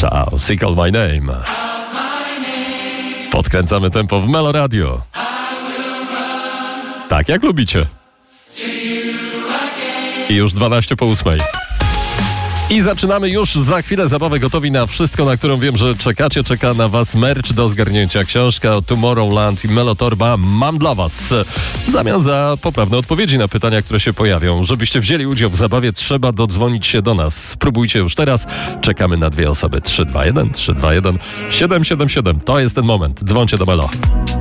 Ciao, Call My Name. Podkręcamy tempo w Melo Radio. Tak jak lubicie. I już 12:08. I zaczynamy już za chwilę zabawę. Gotowi na wszystko, na którą wiem, że czekacie. Czeka na was merch do zgarnięcia. Książka Tomorrowland i Melotorba mam dla was. W zamian za poprawne odpowiedzi na pytania, które się pojawią. Żebyście wzięli udział w zabawie, trzeba dodzwonić się do nas. Spróbujcie już teraz. Czekamy na 2 osoby. 321 321 777. To jest ten moment. Dzwońcie do Melo.